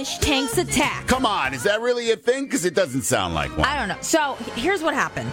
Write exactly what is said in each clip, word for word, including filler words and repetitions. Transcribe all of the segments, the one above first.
fish tanks attack. Come on, is that really a thing? Because it doesn't sound like one. I don't know. So here's what happened.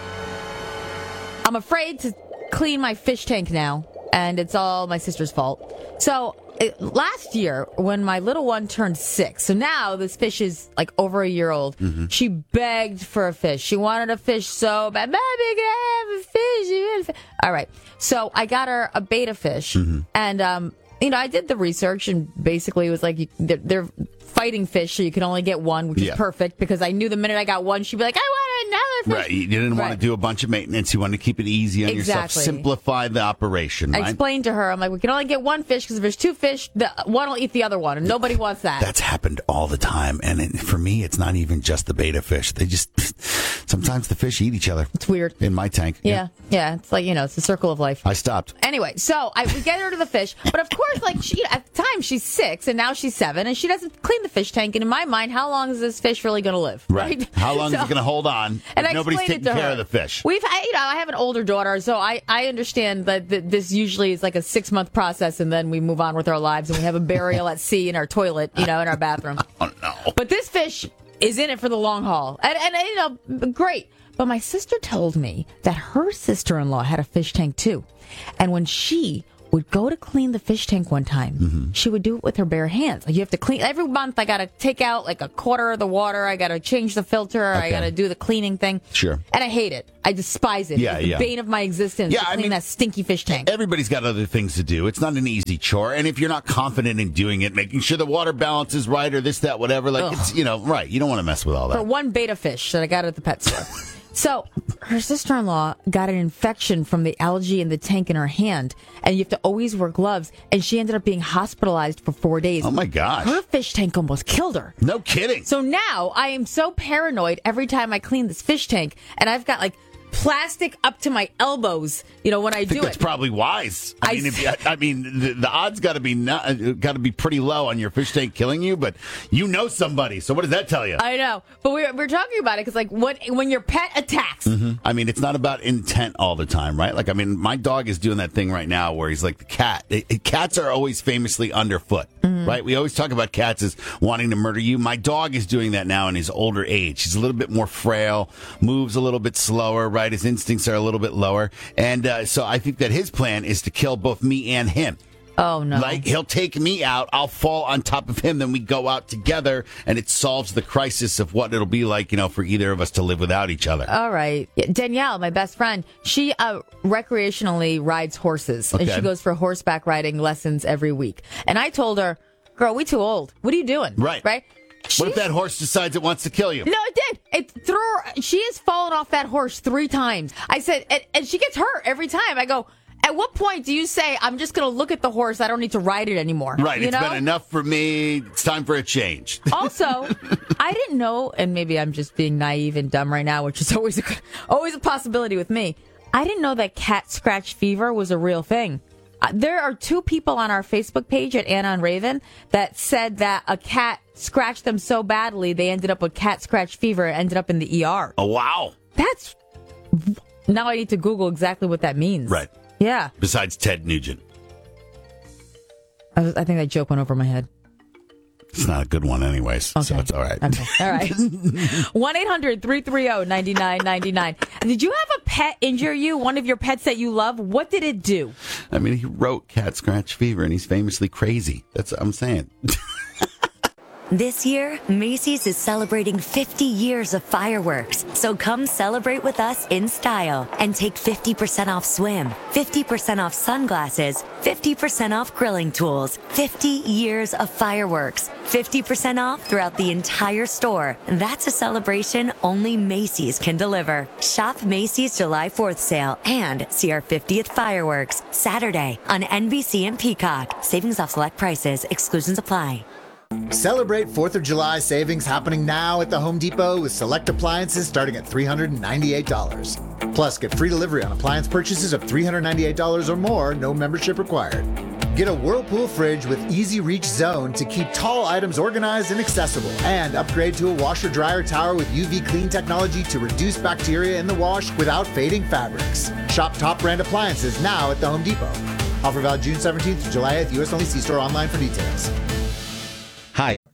I'm afraid to clean my fish tank now, and it's all my sister's fault. So it, last year, when my little one turned six, so now this fish is like over a year old, mm-hmm. she begged for a fish. She wanted a fish so bad. Baby, can I have a fish? You have a fish? All right. So I got her a beta fish, mm-hmm. and um, you know, I did the research, and basically it was like you, they're, they're fighting fish, so you can only get one, which yeah. is perfect, because I knew the minute I got one, she'd be like, I want another fish. Right, you didn't right. want to do a bunch of maintenance. You wanted to keep it easy on exactly. yourself. Simplify the operation, right? I explained to her, I'm like, we can only get one fish, because if there's two fish, the one will eat the other one, and nobody wants that. That's happened all the time, and it, for me, it's not even just the beta fish. They just, sometimes the fish eat each other. It's weird. In my tank. Yeah, yeah, yeah it's like, you know, it's the circle of life. I stopped. Anyway, so I we get her to the fish, but of course, like, she at the time, she's six, and now she's seven, and she doesn't clean the fish tank, and in my mind, how long is this fish really going to live? Right. right? How long so, is it going to hold on and if I nobody's taking care her. of the fish? We've, I, you know, I have an older daughter, so I, I understand that th- this usually is like a six-month process, and then we move on with our lives, and we have a burial at sea in our toilet, you know, in our bathroom. Oh, no. But this fish is in it for the long haul, and, and you know, great. But my sister told me that her sister-in-law had a fish tank, too, and when she would go to clean the fish tank one time, mm-hmm. she would do it with her bare hands. Like, you have to clean every month. I got to take out like a quarter of the water. I got to change the filter. Okay. I got to do the cleaning thing. Sure. And I hate it. I despise it. Yeah, it's the yeah. bane of my existence yeah, to clean I mean, that stinky fish tank. Everybody's got other things to do. It's not an easy chore. And if you're not confident in doing it, making sure the water balance is right or this, that, whatever, like, Ugh. it's, you know, right. You don't want to mess with all that. For one beta fish that I got at the pet store. So her sister-in-law got an infection from the algae in the tank in her hand, and you have to always wear gloves, and she ended up being hospitalized for four days. Oh, my gosh. Her fish tank almost killed her. No kidding. So now I am so paranoid every time I clean this fish tank, and I've got, like, plastic up to my elbows, you know, when I, I think do that's it. probably wise. I, I mean, if you, I mean, the, the odds got to be not, got to be pretty low on your fish tank killing you, but you know somebody. So what does that tell you? I know, but we're we're talking about it because, like, when when your pet attacks. Mm-hmm. I mean, it's not about intent all the time, right? Like, I mean, my dog is doing that thing right now where he's like the cat. It, it, cats are always famously underfoot, mm-hmm. right? We always talk about cats as wanting to murder you. My dog is doing that now in his older age. He's a little bit more frail, moves a little bit slower, right? His instincts are a little bit lower. And uh, so I think that his plan is to kill both me and him. Oh, no. Like, he'll take me out, I'll fall on top of him, then we go out together, and it solves the crisis of what it'll be like, you know, for either of us to live without each other. All right. Danielle, my best friend, she uh, recreationally rides horses, okay. and she goes for horseback riding lessons every week. And I told her, girl, we too old. What are you doing? Right. Right? She's, what if that horse decides it wants to kill you? No, it did. It threw her. She has fallen off that horse three times. I said, and, and she gets hurt every time. I go, at what point do you say, I'm just going to look at the horse, I don't need to ride it anymore? Right. You It's know? been enough for me. It's time for a change. Also, I didn't know, and maybe I'm just being naive and dumb right now, which is always a, always a possibility with me. I didn't know that cat scratch fever was a real thing. Uh, there are two people on our Facebook page at Anna and Raven that said that a cat scratched them so badly they ended up with cat scratch fever and ended up in the E R. Oh, wow. That's... Now I need to Google exactly what that means. Right. Yeah. Besides Ted Nugent. I, was, I think that joke went over my head. It's not a good one anyways, okay. So it's all right. Okay. All right. one eight hundred three three zero nine nine nine nine. Did you have a pet injure you? One of your pets that you love? What did it do? I mean, he wrote cat scratch fever, and he's famously crazy. That's what I'm saying. This year, Macy's is celebrating fifty years of fireworks. So come celebrate with us in style and take fifty percent off swim, fifty percent off sunglasses, fifty percent off grilling tools, fifty years of fireworks, fifty percent off throughout the entire store. That's a celebration only Macy's can deliver. Shop Macy's July fourth sale and see our fiftieth fireworks Saturday on N B C and Peacock. Savings off select prices. Exclusions apply. Celebrate fourth of July savings happening now at the Home Depot with select appliances starting at three hundred ninety-eight dollars. Plus, get free delivery on appliance purchases of three hundred ninety-eight dollars or more, no membership required. Get a Whirlpool fridge with Easy Reach Zone to keep tall items organized and accessible. And upgrade to a washer-dryer tower with U V clean technology to reduce bacteria in the wash without fading fabrics. Shop top brand appliances now at the Home Depot. Offer valid June seventeenth to July eighth, U S only. See store online for details. Hi.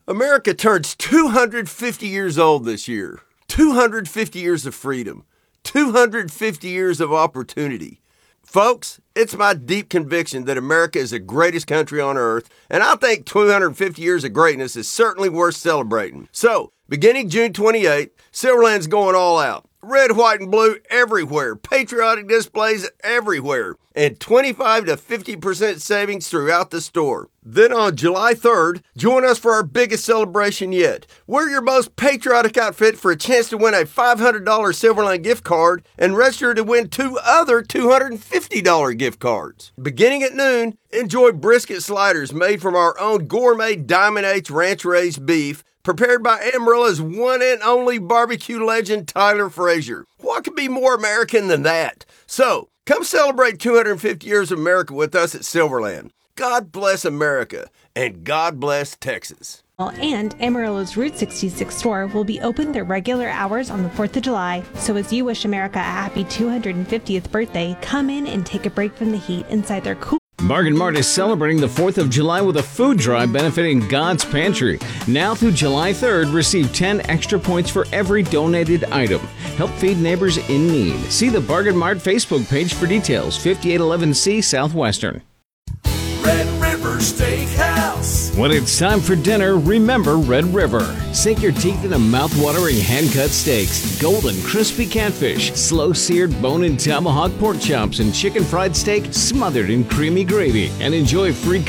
America turns two hundred fifty years old this year. two hundred fifty years of freedom. two hundred fifty years of opportunity. Folks, it's my deep conviction that America is the greatest country on earth, and I think two hundred fifty years of greatness is certainly worth celebrating. So, beginning June twenty-eighth, Silverland's going all out. Red, white, and blue everywhere. Patriotic displays everywhere. And twenty-five to fifty percent savings throughout the store. Then on July third, join us for our biggest celebration yet. Wear your most patriotic outfit for a chance to win a five hundred dollars Silverland gift card and register to win two other two hundred fifty dollars gift cards. Beginning at noon, enjoy brisket sliders made from our own gourmet Diamond H ranch-raised beef, prepared by Amarillo's one and only barbecue legend, Tyler Frazier. What could be more American than that? So, come celebrate two hundred fifty years of America with us at Silverland. God bless America, and God bless Texas. And Amarillo's Route sixty-six store will be open their regular hours on the fourth of July. So as you wish America a happy two hundred fiftieth birthday, come in and take a break from the heat inside their cool. Bargain Mart is celebrating the fourth of July with a food drive benefiting God's Pantry. Now through July third, receive ten extra points for every donated item. Help feed neighbors in need. See the Bargain Mart Facebook page for details. fifty-eight eleven C Southwestern. Red River Steakhouse. When it's time for dinner, remember Red River. Sink your teeth into mouth-watering hand-cut steaks, golden crispy catfish, slow-seared bone and tomahawk pork chops, and chicken fried steak smothered in creamy gravy. And enjoy free